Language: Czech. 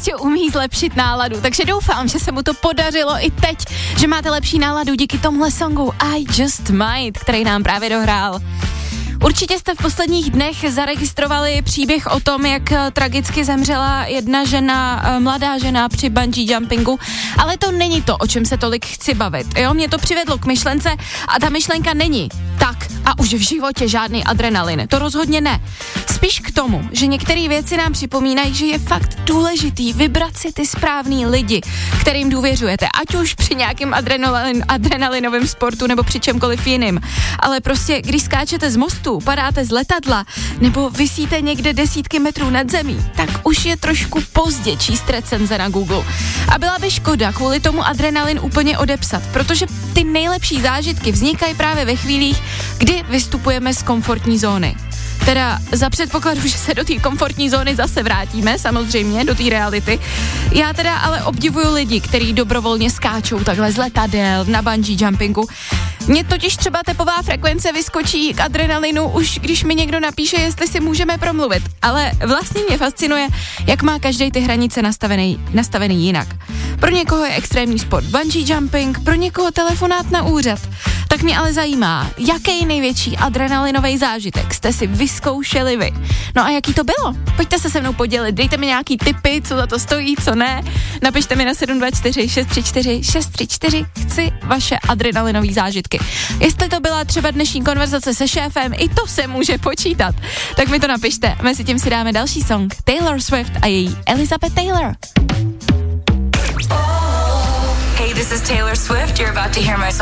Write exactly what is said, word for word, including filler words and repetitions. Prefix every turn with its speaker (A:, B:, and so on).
A: prostě umí zlepšit náladu, takže doufám, že se mu to podařilo i teď, že máte lepší náladu díky tomuhle songu I Just Might, který nám právě dohrál. Určitě jste v posledních dnech zaregistrovali příběh o tom, jak tragicky zemřela jedna žena, mladá žena při bungee jumpingu, ale to není to, o čem se tolik chci bavit. Jo, mě to přivedlo k myšlence a ta myšlenka není tak a už v životě žádný adrenalin, to rozhodně ne. Spíš k tomu, že některé věci nám připomínají, že je fakt důležitý vybrat si ty správný lidi, kterým důvěřujete, ať už při nějakém adrenalin, adrenalinovém sportu nebo při čemkoliv jiným. Ale prostě, když skáčete z mostu, padáte z letadla nebo visíte někde desítky metrů nad zemí, tak už je trošku pozdě číst recenze na Google. A byla by škoda kvůli tomu adrenalin úplně odepsat, protože ty nejlepší zážitky vznikají právě ve chvílích, kdy vystupujeme z komfortní zóny. Teda za předpokladu, že se do té komfortní zóny zase vrátíme, samozřejmě, do té reality. Já teda ale obdivuju lidi, kteří dobrovolně skáčou takhle z letadel na bungee jumpingu. Mně totiž třeba tepová frekvence vyskočí k adrenalinu už, když mi někdo napíše, jestli si můžeme promluvit. Ale vlastně mě fascinuje, jak má každý ty hranice nastavený, nastavený jinak. Pro někoho je extrémní sport bungee jumping, pro někoho telefonát na úřad. Tak mě ale zajímá, jaký největší adrenalinový zážitek jste si vyzkoušeli vy. No a jaký to bylo? Pojďte se se mnou podělit, dejte mi nějaký tipy, co za to stojí, co ne. Napište mi na sedm dva čtyři šest tři čtyři šest tři čtyři, chci vaše adrenalinové zážitky. Jestli to byla třeba dnešní konverzace se šéfem, i to se může počítat. Tak mi to napište. Mezi tím si dáme další song Taylor Swift a její Elizabeth Taylor.
B: Hey, this is Taylor Swift. You're about to hear my song